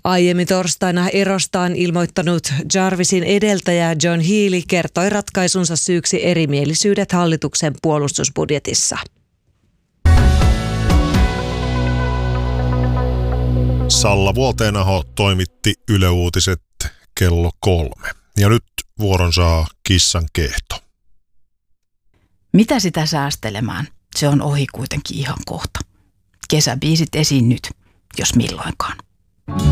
Aiemmin torstaina erostaan ilmoittanut Jarvisin edeltäjä John Healey kertoi ratkaisunsa syyksi erimielisyydet hallituksen puolustusbudjetissa. Salla Vuolteenaho toimitti Yle Uutiset kello 3. Ja nyt vuoron saa Kissan Kehto. Mitä sitä säästelemään? Se on ohi kuitenkin ihan kohta. Kesäbiisit esiin nyt, jos milloinkaan.